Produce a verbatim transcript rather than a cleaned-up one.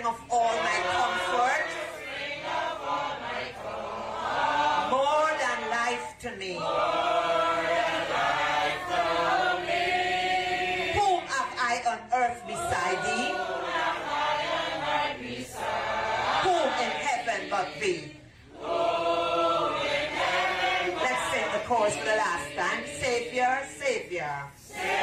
of all my comfort, more than life to me. Whom have I on earth beside thee? Whom in heaven but thee?